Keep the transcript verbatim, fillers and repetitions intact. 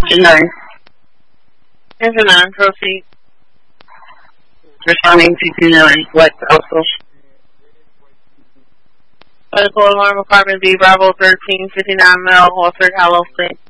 Engine nine. Engine nine, proceed. Responding to two nine, what also? Medical alarm, apartment B, Bravo thirteen fifty-nine Mel, Walford, Hallow Street.